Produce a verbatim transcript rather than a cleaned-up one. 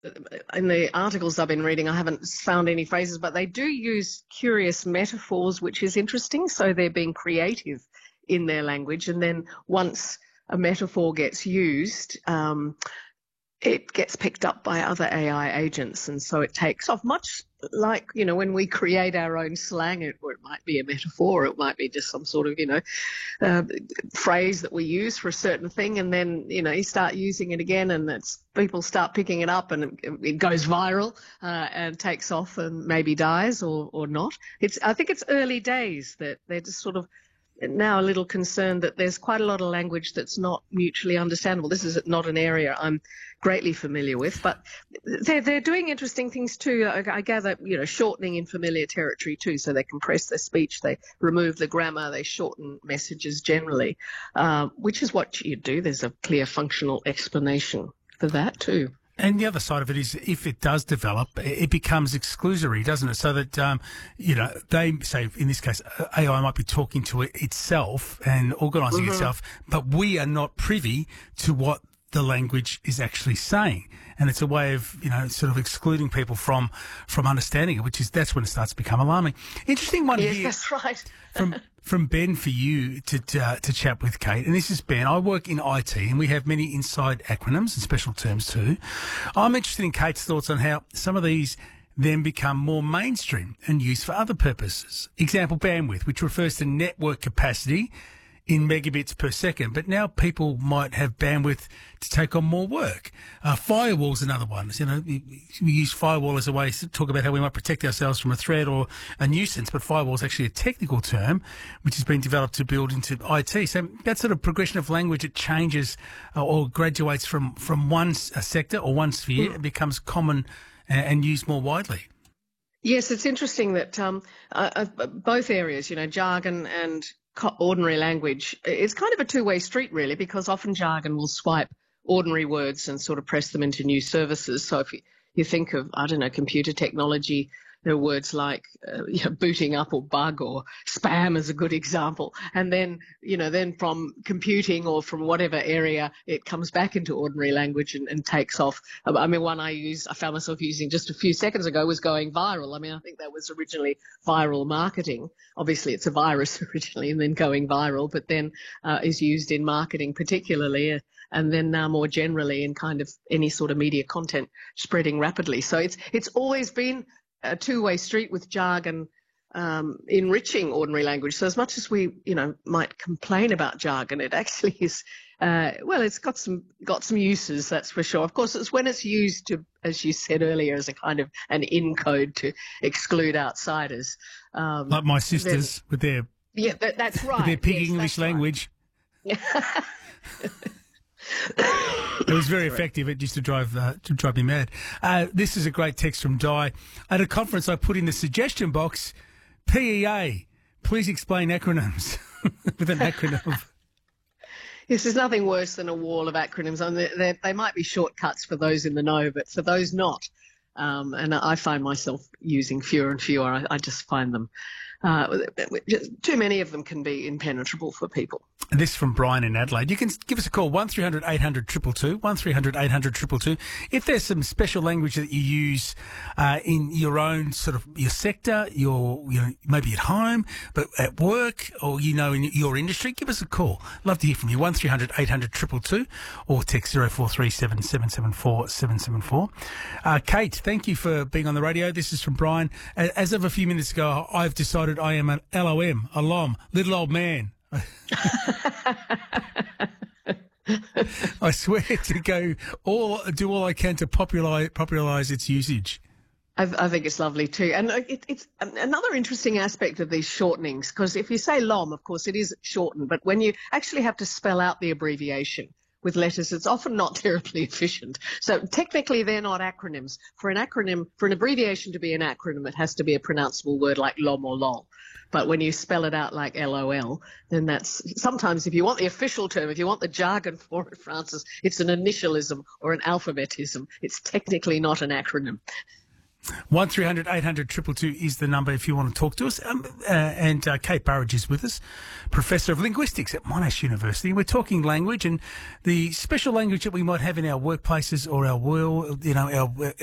in the articles I've been reading, I haven't found any phrases, but they do use curious metaphors, which is interesting. So they're being creative in their language. And then once a metaphor gets used, um, it gets picked up by other A I agents. And so it takes off, much like, you know, when we create our own slang, it, or it might be a metaphor, it might be just some sort of, you know, uh, phrase that we use for a certain thing. And then, you know, you start using it again and it's, people start picking it up and it, it goes viral uh, and takes off and maybe dies or, or not. It's, I think it's early days that they're just sort of now a little concerned that there's quite a lot of language that's not mutually understandable. This is not an area I'm greatly familiar with, but they're, they're doing interesting things too. I, I gather, you know, shortening in familiar territory too, so they compress their speech, they remove the grammar, they shorten messages generally, uh, which is what you do. There's a clear functional explanation for that too. And the other side of it is, if it does develop, it becomes exclusory, doesn't it? So that, um, you know, they say, in this case, A I might be talking to it itself and organising Mm-hmm. itself, but we are not privy to what the language is actually saying. And it's a way of, you know, sort of excluding people from, from understanding it, which is, that's when it starts to become alarming. Interesting one Yes, here. that's right. from from Ben for you to to, uh, to chat with Kate, and this is Ben. I work in I T, and we have many inside acronyms and special terms too. I'm interested in Kate's thoughts on how some of these then become more mainstream and used for other purposes. Example, bandwidth, which refers to network capacity in megabits per second, but now people might have bandwidth to take on more work. Uh, firewall's another one. You know, we use firewall as a way to talk about how we might protect ourselves from a threat or a nuisance, but firewall is actually a technical term which has been developed to build into I T. So that sort of progression of language, it changes uh, or graduates from, from one s- a sector or one sphere, it becomes common and, and used more widely. Yes, it's interesting that um, uh, uh, both areas, you know, jargon and co- ordinary language, it's kind of a two-way street, really, because often jargon will swipe ordinary words and sort of press them into new services. So if you, you think of, I don't know, computer technology, there are words like uh, you know, booting up or bug or spam is a good example. And then, you know, then from computing or from whatever area, it comes back into ordinary language and, and takes off. I mean, one I used, I found myself using just a few seconds ago was going viral. I mean, I think that was originally viral marketing. Obviously, it's a virus originally and then going viral, but then uh, is used in marketing particularly. Uh, and then now more generally in kind of any sort of media content spreading rapidly. So it's it's always been a two-way street with jargon um, enriching ordinary language. So as much as we, you know, might complain about jargon, it actually is, uh, well, it's got some got some uses, that's for sure. Of course, it's when it's used to, as you said earlier, as a kind of an in code to exclude outsiders. Um, Like my sisters then, with their yeah, that, that's right. with their pig yes, English language. Right. It was very effective. It used to drive uh, to drive me mad. Uh, this is a great text from Di. At a conference, I put in the suggestion box, P E A, please explain acronyms, with an acronym. Yes, there's nothing worse than a wall of acronyms. I mean, they, they might be shortcuts for those in the know, but for those not, um, and I find myself using fewer and fewer. I, I just find them, uh, too many of them can be impenetrable for people. This from Brian in Adelaide. You can give us a call, one three hundred eight hundred two two two, one three hundred eight hundred two two two. If there's some special language that you use uh, in your own sort of your sector, your you know maybe at home, but at work, or you know in your industry, give us a call. Love to hear from you. one three hundred eight hundred two two two or text zero four three seven seven seven four seven seven four. Uh, Kate, thank you for being on the radio. This is from Brian. As of a few minutes ago, I've decided I am an L O M, a L O M, little old man. I swear to go all do all I can to popularize popularize its usage. I, I think it's lovely too, and it, it's another interesting aspect of these shortenings, because if you say L O M, of course it is shortened, but when you actually have to spell out the abbreviation with letters, it's often not terribly efficient. So technically they're not acronyms. For an acronym, for an abbreviation to be an acronym, it has to be a pronounceable word like L O M or L O L. But when you spell it out like L O L, then that's sometimes, if you want the official term, if you want the jargon for it, Francis, it's an initialism or an alphabetism. It's technically not an acronym. one three hundred eight hundred two two two is the number if you want to talk to us. Um, uh, and uh, Kate Burridge is with us, Professor of Linguistics at Monash University. We're talking language and the special language that we might have in our workplaces or our world, you know, our